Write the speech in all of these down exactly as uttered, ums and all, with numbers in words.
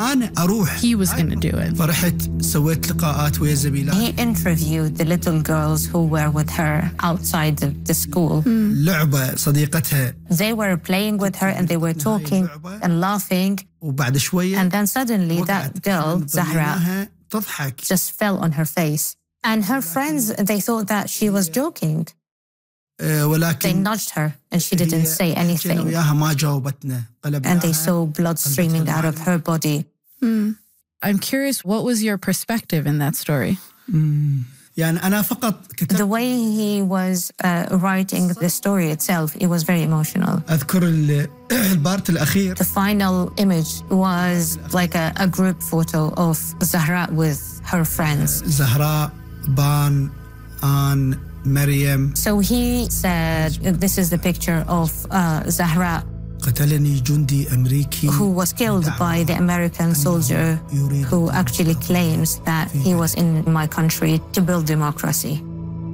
أنا أروح. He was going to do it. فرحت سويت لقاءات ويا زميلات. He interviewed the little girls who were with her outside the, the school. لعبة صديقتها. They were playing with her and they were talking and laughing. وبعد شوية. And then suddenly that girl, Zahra, تضحك. just fell on her face. And her friends, they thought that she was joking. They nudged her and she didn't say anything. And they saw blood streaming out of her body. Hmm. I'm curious, what was your perspective in that story? The way he was uh, writing the story itself, it was very emotional. The final image was like a, a group photo of Zahra with her friends. Zahra, Ban, An, Maryam. So he said, this is the picture of uh, Zahra, who was killed by the American soldier who actually claims that he was in my country to build democracy.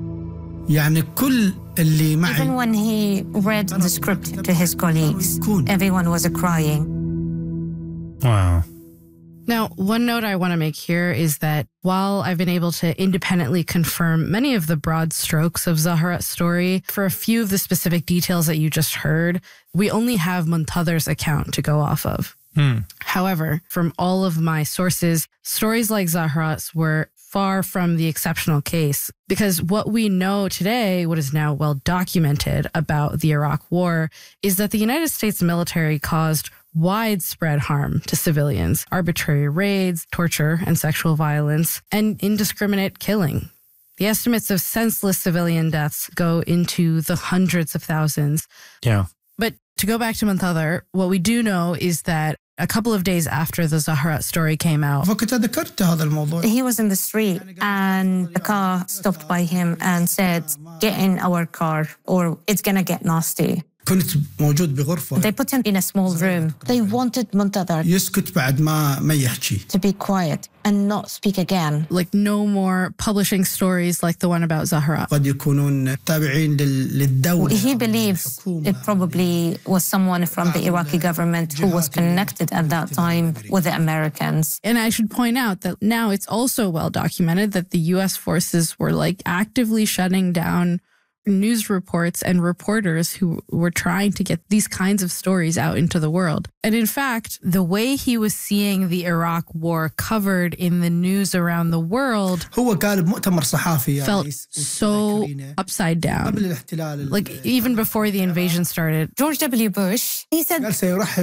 Even when he read the script to his colleagues, everyone was crying. Wow. Now, one note I want to make here is that while I've been able to independently confirm many of the broad strokes of Zahra's story, for a few of the specific details that you just heard, we only have Muntadar's account to go off of. Hmm. However, from all of my sources, stories like Zahra's were far from the exceptional case, because what we know today, what is now well documented about the Iraq War, is that the United States military caused widespread harm to civilians, arbitrary raids, torture, and sexual violence, and indiscriminate killing. The estimates of senseless civilian deaths go into the hundreds of thousands. Yeah. But to go back to Muntadhar, what we do know is that a couple of days after the Zahra story came out, he was in the street and the car stopped by him and said, "Get in our car or it's going to get nasty." كنت موجود بغرفة. They put him in a small room. They wanted Muntadhar يسكت بعد ما ما يحكي. to be quiet and not speak again. Like no more publishing stories like the one about Zahra. قد يكونون تابعين للدولة. He believes it probably was someone from the Iraqi government who was connected at that time with the Americans. And I should point out that now it's also well documented that the U S forces were like actively shutting down news reports and reporters who were trying to get these kinds of stories out into the world. And in fact, the way he was seeing the Iraq war covered in the news around the world felt so upside down. Like even before the invasion started. George W. Bush, he said the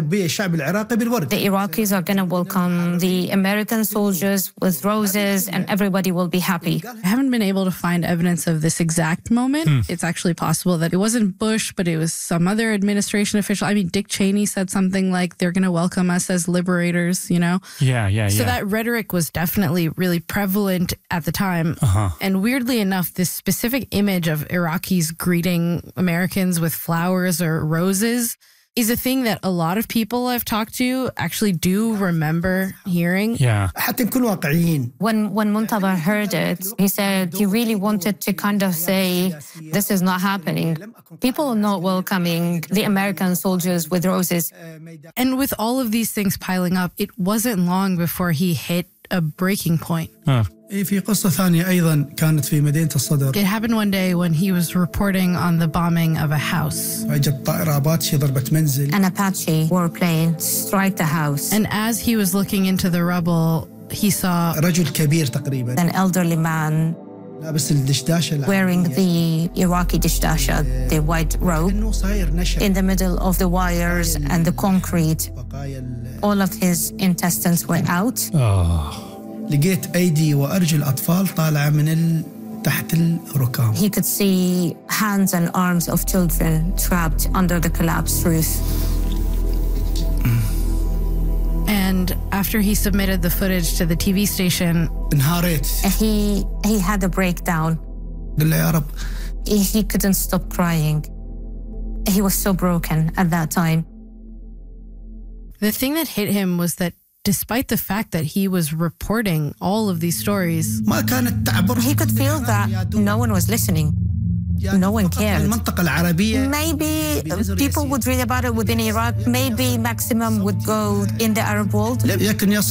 Iraqis are going to welcome the American soldiers with roses and everybody will be happy. I haven't been able to find evidence of this exact moment. Hmm. It's actually possible that it wasn't Bush, but it was some other administration official. I mean, Dick Cheney said something like, they're going to welcome us as liberators, you know? Yeah, yeah, so yeah. So that rhetoric was definitely really prevalent at the time. Uh-huh. And weirdly enough, this specific image of Iraqis greeting Americans with flowers or roses is a thing that a lot of people I've talked to actually do remember hearing. Yeah. When when Muntadhar heard it, he said he really wanted to kind of say, this is not happening. People are not welcoming the American soldiers with roses. And with all of these things piling up, it wasn't long before he hit a breaking point. Huh. في قصة ثانية أيضا كانت في مدينة الصدر. It happened one day when he was reporting on the bombing of a house. أجت طائرة أباتشي ضربت منزل. An Apache warplane struck the house. And as he was looking into the rubble, he saw رجل كبير تقريبا. An elderly man لابس الدشداشة wearing the Iraqi dishdasha, the white robe, in the middle of the wires and the concrete. All of his intestines were out. Oh. لقيت أيدي وأرجل أطفال طالعة من ال... تحت الركام. He could see hands and arms of children trapped under the collapsed roof. And after he submitted the footage to the T V station, انهارت. He he had a breakdown. قال له يا رب. He, he couldn't stop crying. He was so broken at that time. The thing that hit him was that despite the fact that he was reporting all of these stories, ما كانت تعبر. He could feel that no one was listening. No one cared. المنطقة العربية. Maybe people would read about it within Iraq. Maybe maximum would go in the Arab world. لم يكن يصل